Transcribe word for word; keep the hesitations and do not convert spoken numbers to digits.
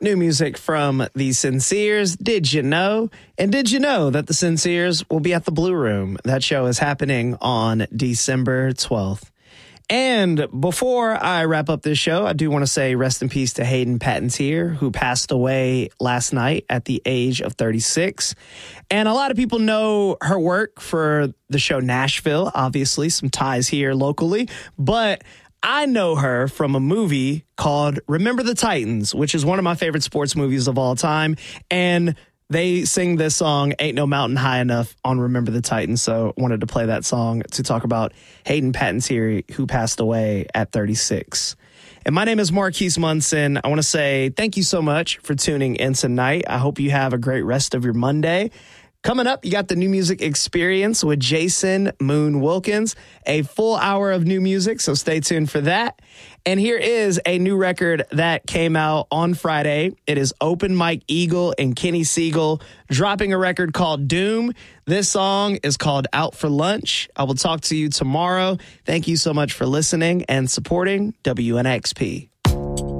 New music from The Sinceres, Did You Know? And did you know that The Sinceres will be at the Blue Room? That show is happening on December twelfth. And before I wrap up this show, I do want to say rest in peace to Hayden Panettiere, who passed away last night at the age of thirty-six. And a lot of people know her work for the show Nashville, obviously, some ties here locally. But I know her from a movie called Remember the Titans, which is one of my favorite sports movies of all time. And they sing this song, Ain't No Mountain High Enough, on Remember the Titans. So I wanted to play that song to talk about Hayden Panettiere, who passed away at thirty-six. And my name is Marquise Munson. I want to say thank you so much for tuning in tonight. I hope you have a great rest of your Monday. Coming up, you got the New Music Experience with Jason Moon Wilkins, a full hour of new music, so stay tuned for that. And here is a new record that came out on Friday. It is Open Mike Eagle and Kenny Siegel dropping a record called Doom. This song is called Out for Lunch. I will talk to you tomorrow. Thank you so much for listening and supporting W N X P.